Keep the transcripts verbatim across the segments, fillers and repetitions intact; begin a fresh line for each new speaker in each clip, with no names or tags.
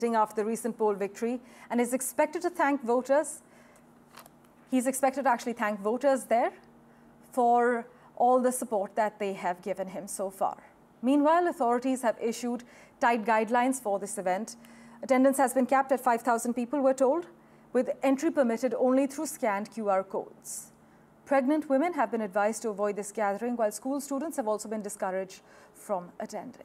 after the recent poll victory and is expected to thank voters. He's expected to actually thank voters there for all the support that they have given him so far. Meanwhile, authorities have issued tight guidelines for this event. Attendance has been capped at five thousand people, we're told, with entry permitted only through scanned Q R codes. Pregnant women have been advised to avoid this gathering, while school students have also been discouraged from attending.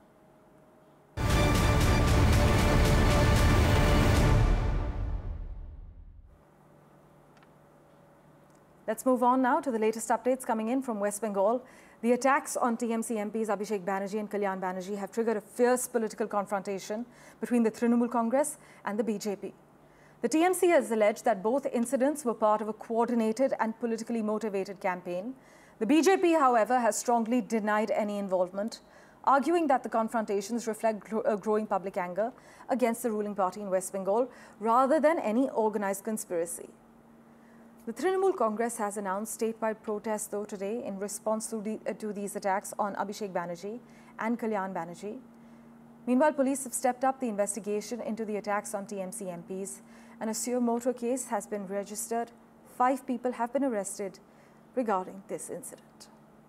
Let's move on now to the latest updates coming in from West Bengal. The attacks on T M C M Ps Abhishek Banerjee and Kalyan Banerjee have triggered a fierce political confrontation between the Trinamool Congress and the B J P. The T M C has alleged that both incidents were part of a coordinated and politically motivated campaign. The B J P, however, has strongly denied any involvement, arguing that the confrontations reflect a growing public anger against the ruling party in West Bengal rather than any organized conspiracy. The Trinamool Congress has announced statewide protests, though, today in response to, the, uh, to these attacks on Abhishek Banerjee and Kalyan Banerjee. Meanwhile, police have stepped up the investigation into the attacks on T M C M Ps. An suo motu case has been registered. Five people have been arrested regarding this incident.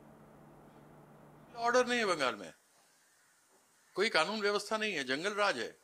Order नहीं है बंगाल में, कोई कानून व्यवस्था नहीं है, जंगल राज है.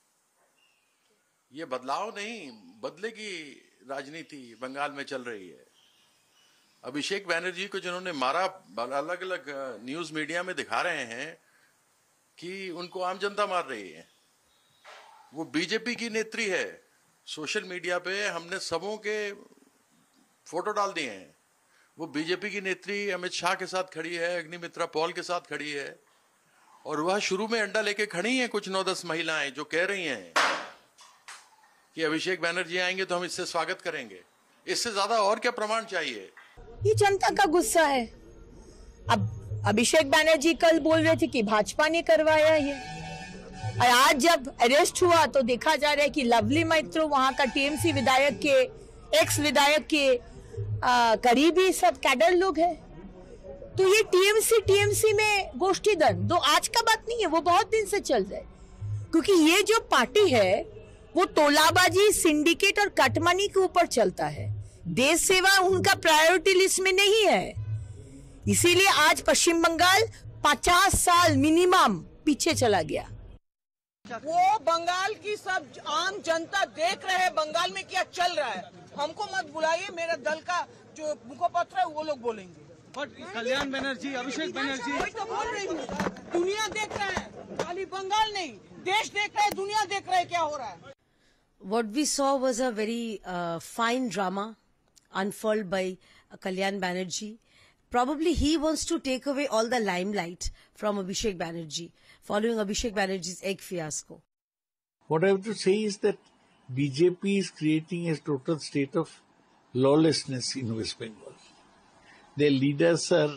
ये बदलाव नहीं, बदले की राजनीति बंगाल में चल रही है. अभिषेक बैनर्जी को जिन्होंने मारा, अलग अलग न्यूज मीडिया में दिखा रहे हैं कि उनको आम जनता मार रही है. वो बीजेपी की नेत्री है. सोशल मीडिया पे हमने सबों के फोटो डाल दिए हैं. वो बीजेपी की नेत्री अमित शाह के साथ खड़ी है, अग्निमित्रा पॉल के साथ खड़ी है, और वह शुरू में अंडा लेके खड़ी हैं कुछ नौ दस महिलाएं जो कह रही हैं कि अभिषेक बैनर्जी आएंगे तो हम इससे स्वागत करेंगे. इससे ज्यादा और क्या प्रमाण चाहिए?
ये जनता का गुस्सा है. अब अभिषेक बैनर्जी कल बोल रहे थे कि भाजपा ने करवाया ये, और आज जब अरेस्ट हुआ तो देखा जा रहा है कि लवली मैत्रो, वहां का टीएमसी विधायक के एक्स विधायक के करीबी सब कैडर लोग हैं. तो ये टीएमसी टीएमसी में गोष्ठी दंड तो आज का बात नहीं है, वो बहुत दिन से चल रहा है. क्योंकि ये जो पार्टी है वो तोलाबाजी, सिंडिकेट और कटमनी के ऊपर चलता है. देश सेवा उनका प्रायोरिटी लिस्ट में नहीं है. इसीलिए आज पश्चिम बंगाल पचास साल मिनिमम पीछे चला गया.
वो बंगाल की सब आम जनता देख रहे हैं बंगाल में क्या चल रहा है. हमको मत बुलाइए, मेरे दल का जो मुखपत्र है वो लोग बोलेंगे.
कल्याण बनर्जी, अभिषेक बनर्जी,
वही तो बोल रही हूँ. दुनिया देख रहे हैं, खाली बंगाल नहीं, देश देख रहे हैं, दुनिया देख रहे हैं क्या हो रहा है.
What we saw was a very uh, fine drama unfurled by uh, Kalyan Banerjee. Probably he wants to take away all the limelight from Abhishek Banerjee, following Abhishek Banerjee's egg fiasco.
What I have to say is that B J P is creating a total state of lawlessness in West Bengal. Their leaders are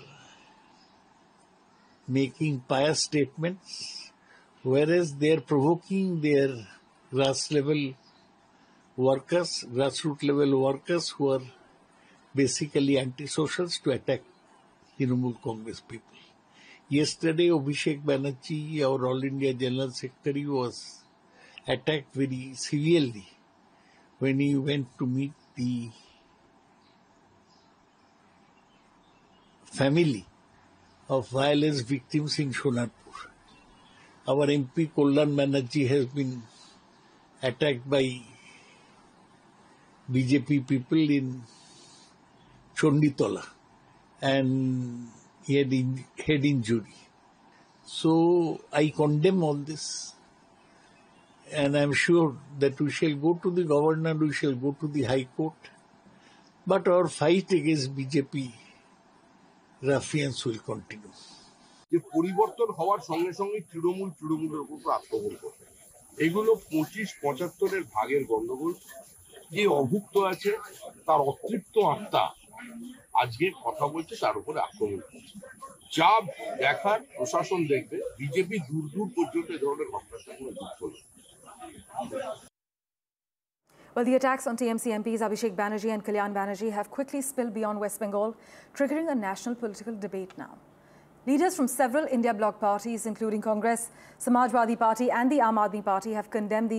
making pious statements, whereas they are provoking their grass level workers, grassroots level workers who are basically anti-socials to attack Trinamool Congress people. Yesterday, Abhishek Banerjee, our All India General Secretary, was attacked very severely when he went to meet the family of violence victims in Sonarpur. Our M P Kalyan Banerjee has been attacked by B J P people in Chonditola, and he had in, head injury. So I condemn all this, and I am sure that we shall go to the governor, we shall go to the High Court, but our fight against B J P ruffians will continue.
যে পরিবর্তন হওয়ার সঙ্গে সঙ্গে তৃণমূল তৃণমূলের উপর আক্রমণ করবে, এগুলো পঁচিশ পঁচাত্তরের ভাগের গন্ডগোল. যে অভুক্ত আছে তার অতৃপ্ত আত্মা আজকে কথা বলছে, তার উপরে আক্রমণ করছে. যা দেখার প্রশাসন দেখবে. বিজেপি দূর দূর পর্যন্ত এই ধরনের ঘটনার সঙ্গে যুক্ত নয়.
Well, the attacks on T M C M Ps Abhishek Banerjee and Kalyan Banerjee have quickly spilled beyond West Bengal, triggering a national political debate now. Leaders from several India bloc parties, including Congress, Samajwadi Party and the Aam Aadmi Party, have condemned the